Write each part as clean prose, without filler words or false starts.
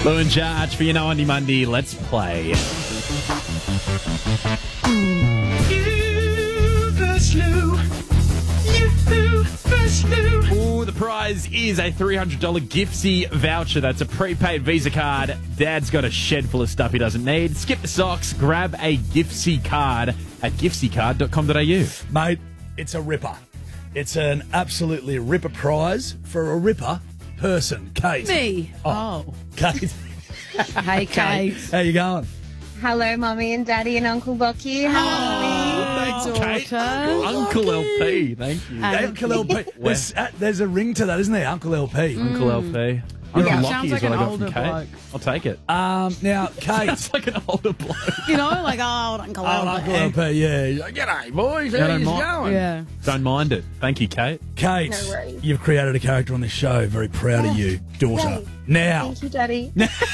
Lou and Jarch for your 90 Monday. Let's play. You versus Lou. You versus Lou. Ooh, the prize is a $300 Giftsy voucher. That's a prepaid Visa card. Dad's got a shed full of stuff he doesn't need. Skip the socks. Grab a Giftsy card at gifsycard.com.au. Mate, it's a ripper. It's an absolutely ripper prize for a ripper person. Kate. Me. Oh. Kate. Hey, Kate. How you going? Hello, Mummy and Daddy and Uncle Bucky. How are Thanks, Kate. Daughter. Uncle LP, thank you. Uncle LP. There's a ring to that, isn't there? Uncle LP. Uncle LP. Uncle Yeah, Lockie sounds is like what an I got older from Kate. bloke. I'll take it. Now, Kate. It's like an older bloke. You know, like old Uncle Uncle LP, yeah. He's like, g'day, boys. Yeah, How you don't going? Yeah. Don't mind it. Thank you, Kate. Kate, No worries. you've created a character on this show. Very proud of you, daughter. Yay. Now, Thank you, Daddy.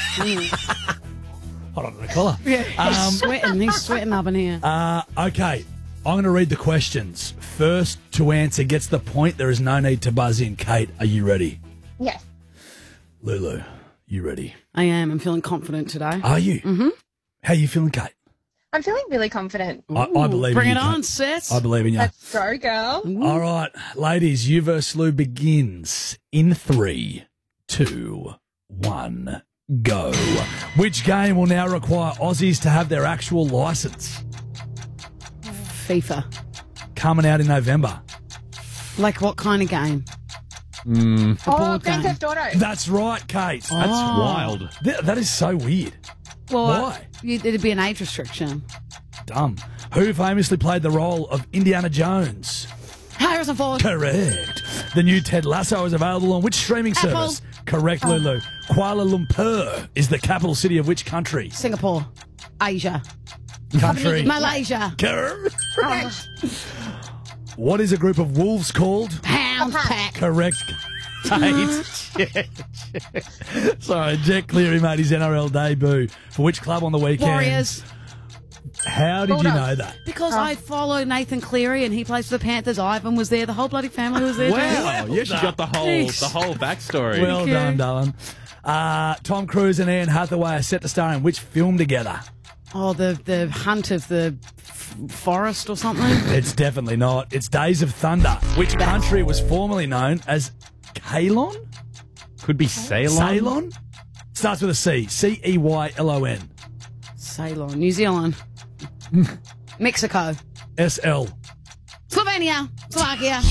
hold on to the collar. Yeah. He's sweating. He's sweating up in here. Okay, I'm going to read the questions. First to answer gets the point. There is no need to buzz in. Kate, are you ready? Yes. Lulu, you ready? I am. I'm feling confident today. Are you? Mm-hmm. How are you feeling, Kate? I'm feeling really confident. I believe Bring in it you, on, Kate. sis. I believe in you. Let's go, girl. All right, ladies, you versus Lou begins in 3, 2, 1, go. Which game will now require Aussies to have their actual licence? FIFA. Coming out in November. Like what kind of game? Oh, board Grand game. Theft Auto. That's right, Kate. That's wild. That is so weird. Well, Why? It'd be an age restriction. Dumb. Who famously played the role of Indiana Jones? Harrison Ford. Correct. The new Ted Lasso is available on which streaming Apple. service? Correct, Lulu. Kuala Lumpur is the capital city of which country? Singapore. Asia. Country. Malaysia. Correct. What is a group of wolves called? Hound pack. Correct. Kate. Sorry, Jack Cleary made his NRL debut. For which club on the weekend? Warriors. How did you know that? Because I follow Nathan Cleary and he plays for the Panthers. Ivan was there. The whole bloody family was there. Wow. Yeah, she got the whole Jeez. backstory. Well you. done, darling. Tom Cruise and Anne Hathaway are set to star in which film together? Oh, the hunt of the forest or something. It's definitely not. It's Days of Thunder. Which country was formerly known as Ceylon? Could be Ceylon. Ceylon? Starts with a C. Ceylon. Ceylon. New Zealand. Mexico. SL. Slovenia. Slovakia.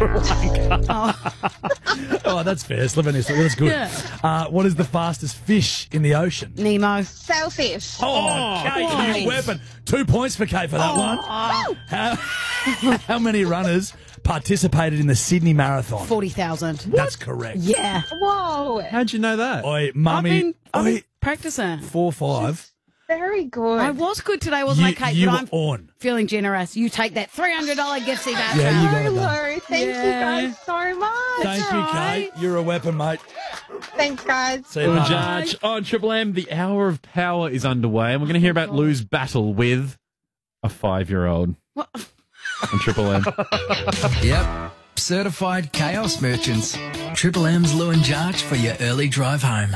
Oh, that's fair. Slovenia. That's good. Yeah. What is the fastest fish in the ocean? Nemo. Sailfish. Oh, Kate, nice. new weapon. 2 points for Kate for that one. How many runners participated in the Sydney Marathon? 40,000. That's correct. Yeah. Whoa. How'd you know that? Oi, mummy. I've been Oi, practicing. 4-5. Very good. I was good today, wasn't I, Kate? You But were I'm on. feeling generous. You take that $300 gift voucher. Yeah, you got it So done. low. Thank Yeah. you guys so much. Thank you, Kate. You're a weapon, mate. Thanks, guys. See you, Lou and mate. Jarch on Triple M. The Hour of Power is underway, and we're going to hear about Lou's battle with a 5-year-old What? on Triple M. Yep. Certified chaos merchants. Triple M's Lou and Jarch for your early drive home.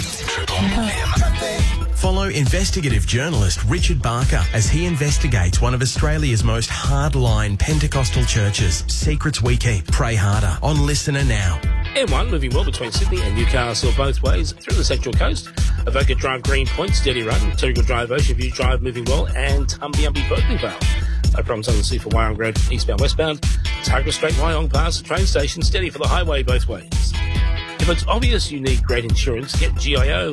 Follow investigative journalist Richard Barker as he investigates one of Australia's most hardline Pentecostal churches. Secrets we keep. Pray harder. On Listener Now. M1 moving well between Sydney and Newcastle both ways through the Central Coast. Avoca Drive Green Point, steady run. Terrigal Drive, Ocean View Drive moving well. And Tumbiumby Berkeley Vale. No problems on the C for Wyong Road, eastbound, westbound. Target Straight Wyong past the train station, steady for the highway both ways. If it's obvious you need great insurance, get GIO.